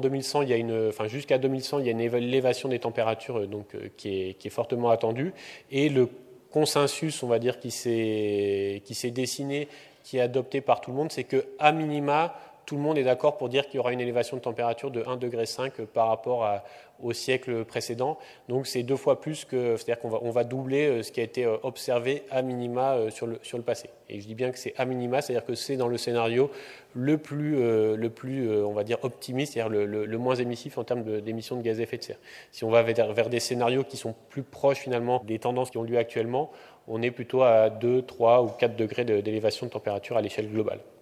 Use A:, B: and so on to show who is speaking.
A: 2100, jusqu'à 2100, il y a une élévation des températures qui est fortement attendue. Et le consensus, on va dire, qui s'est dessiné, qui est adopté par tout le monde, c'est qu'à minima, tout le monde est d'accord pour dire qu'il y aura une élévation de température de 1,5 degré par rapport au siècle précédent. Donc c'est 2 fois plus c'est-à-dire qu'on va doubler ce qui a été observé à minima sur le passé. Et je dis bien que c'est à minima, c'est-à-dire que c'est dans le scénario le plus on va dire optimiste, c'est-à-dire le moins émissif en termes d'émissions de gaz à effet de serre. Si on va vers des scénarios qui sont plus proches finalement des tendances qui ont lieu actuellement, on est plutôt à 2, 3 ou 4 degrés d'élévation de température à l'échelle globale.